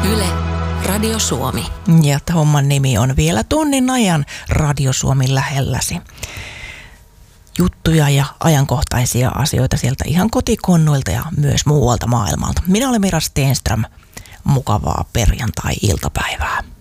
Yle, Radio Suomi. Ja homman nimi on vielä tunnin ajan Radio Suomi lähelläsi. Juttuja ja ajankohtaisia asioita sieltä ihan kotikonnuilta ja myös muualta maailmalta. Minä olen Mira Stenström. Mukavaa perjantai-iltapäivää.